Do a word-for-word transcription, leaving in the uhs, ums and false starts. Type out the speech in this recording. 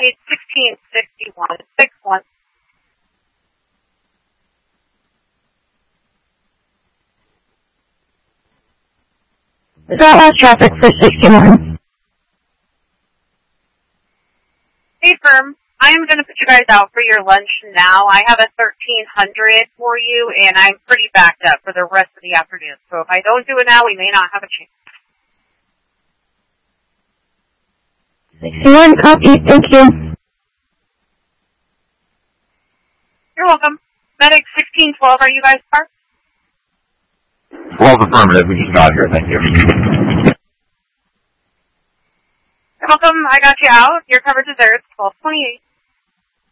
Case sixteen sixty-one, six one. Is that all traffic for sixty-one? Hey, firm. I am going to put you guys out for your lunch now. I have a thirteen hundred for you, and I'm pretty backed up for the rest of the afternoon. So if I don't do it now, we may not have a chance. sixty-one, copy. Thank you. You're welcome. Medic sixteen twelve, are you guys parked? twelve affirmative. We just got here. Thank you. You're welcome. I got you out. Your coverage is there. It's twelve twenty-eight.